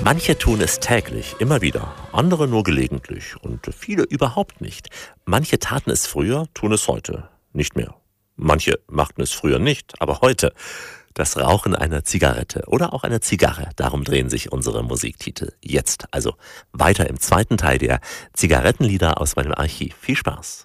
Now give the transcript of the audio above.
Manche tun es täglich, immer wieder, andere nur gelegentlich und viele überhaupt nicht. Manche taten es früher, tun es heute nicht mehr. Manche machten es früher nicht, aber heute. Das Rauchen einer Zigarette oder auch einer Zigarre, darum drehen sich unsere Musiktitel jetzt. Also weiter im zweiten Teil der Zigarettenlieder aus meinem Archiv. Viel Spaß.